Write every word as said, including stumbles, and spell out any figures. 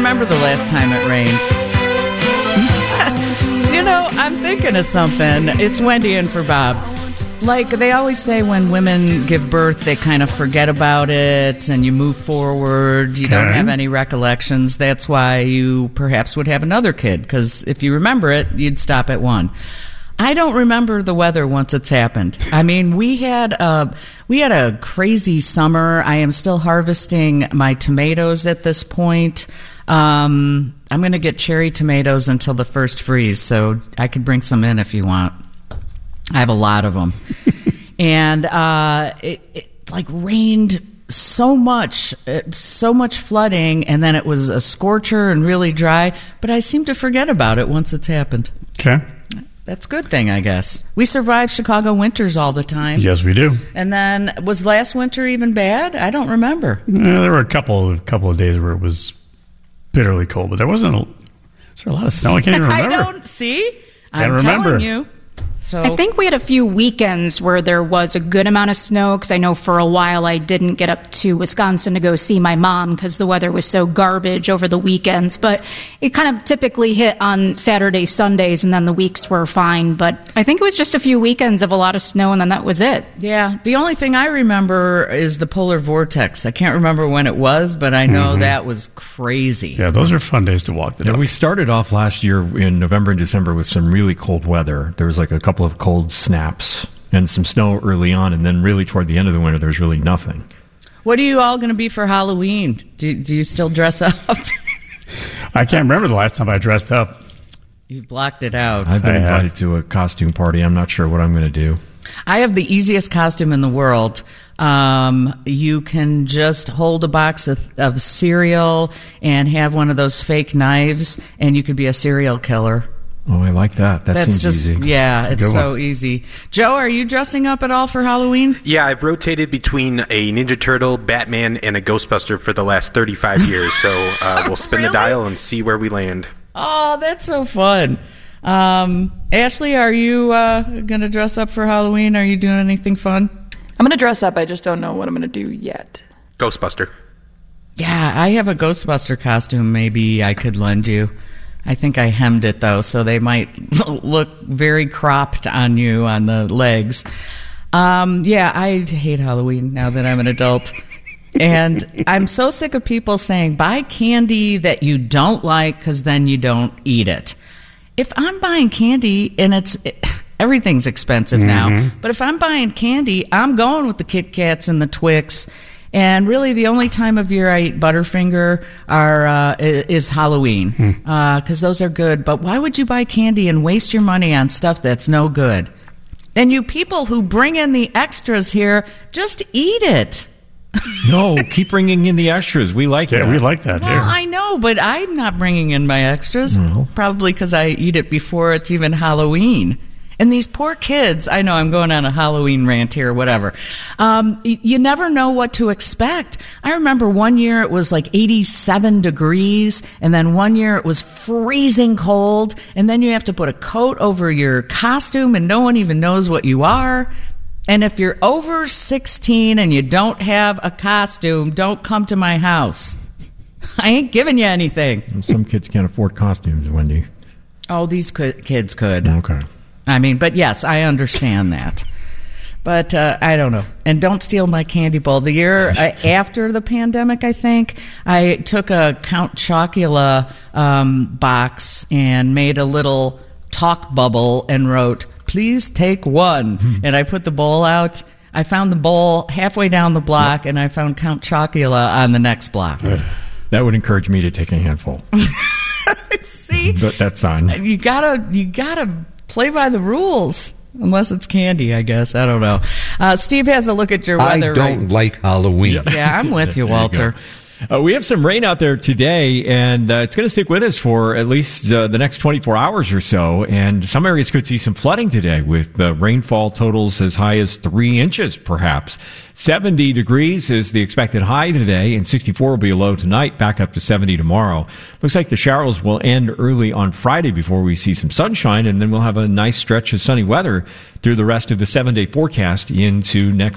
remember the last time it rained. You know, I'm thinking of something. It's Wendy in for Bob. Like, they always say when women give birth, they kind of forget about it and you move forward. You okay. don't have any recollections. That's why you perhaps would have another kid, because if you remember it, you'd stop at one. I don't remember the weather once it's happened. I mean, we had a, we had a crazy summer. I am still harvesting my tomatoes at this point. Um, I'm going to get cherry tomatoes until the first freeze, so I could bring some in if you want. I have a lot of them. and uh, it, it like rained so much, so much flooding, and then it was a scorcher and really dry, but I seem to forget about it once it's happened. Okay. That's a good thing, I guess. We survive Chicago winters all the time. Yes, we do. And then, was last winter even bad? I don't remember. No, there were a couple of couple of days where it was bitterly cold, but there wasn't a, was there a lot of snow? I can't even remember. I don't, see? Can't I'm remember. telling you. So I think we had a few weekends where there was a good amount of snow, because I know for a while I didn't get up to Wisconsin to go see my mom because the weather was so garbage over the weekends. But it kind of typically hit on Saturdays, Sundays, and then the weeks were fine. But I think it was just a few weekends of a lot of snow, and then that was it. Yeah. The only thing I remember is the polar vortex. I can't remember when it was, but I know mm-hmm. that was crazy. Yeah, those are fun days to walk the dog. Yeah, we started off last year in November and December with some really cold weather. There was like a couple of cold snaps and some snow early on, and then really toward the end of the winter there was really nothing. What are you all going to be for Halloween? Do, do you still dress up? I can't remember the last time I dressed up. You blocked it out. I've been I invited have. to a costume party. I'm not sure what I'm going to do. I have the easiest costume in the world. Um, you can just hold a box of, of cereal and have one of those fake knives, and you could be a serial killer. Oh, I like that. That That's seems just, easy. Yeah, it's so one. easy. Joe, are you dressing up at all for Halloween? Yeah, I've rotated between a Ninja Turtle, Batman, and a Ghostbuster for the last thirty-five years. So uh, we'll spin Really? the dial and see where we land. Oh, that's so fun. Um, Ashley, are you uh, going to dress up for Halloween? Are you doing anything fun? I'm going to dress up. I just don't know what I'm going to do yet. Ghostbuster. Yeah, I have a Ghostbuster costume maybe I could lend you. I think I hemmed it, though, so they might look very cropped on you on the legs. Um, yeah, I hate Halloween now that I'm an adult. And I'm so sick of people saying, buy candy that you don't like because then you don't eat it. If I'm buying candy and it's... everything's expensive mm-hmm. now. But if I'm buying candy, I'm going with the Kit Kats and the Twix. And really, the only time of year I eat Butterfinger are, uh, is Halloween, because hmm. uh, those are good. But why would you buy candy and waste your money on stuff that's no good? And you people who bring in the extras here, just eat it. No, keep bringing in the extras. We like yeah, that. Yeah, we like that well, here. I know, but I'm not bringing in my extras, no. probably because I eat it before it's even Halloween. And these poor kids, I know I'm going on a Halloween rant here or whatever. Um, y- you never know what to expect. I remember one year it was like eighty-seven degrees, and then one year it was freezing cold, and then you have to put a coat over your costume, and no one even knows what you are. And if you're over sixteen and you don't have a costume, don't come to my house. I ain't giving you anything. Some kids can't afford costumes, Wendy. Oh, these co- kids could. Okay. I mean, but yes, I understand that. But uh, I don't know. And don't steal my candy bowl. The year uh, after the pandemic, I think, I took a Count Chocula um, box and made a little talk bubble and wrote, "Please take one." Hmm. And I put the bowl out. I found the bowl halfway down the block, and I found Count Chocula on the next block. That would encourage me to take a handful. See? That, that sign. You gotta, you gotta... play by the rules, unless it's candy, I guess. I don't know. Uh, Steve has a look at your weather. I don't right? like Halloween. Yeah, yeah I'm with you, Walter. Uh, we have some rain out there today, and uh, it's going to stick with us for at least uh, the next twenty-four hours or so. And some areas could see some flooding today with uh, rainfall totals as high as three inches, perhaps. seventy degrees is the expected high today, and sixty-four will be a low tonight, back up to seventy tomorrow. Looks like the showers will end early on Friday before we see some sunshine, and then we'll have a nice stretch of sunny weather through the rest of the seven-day forecast into next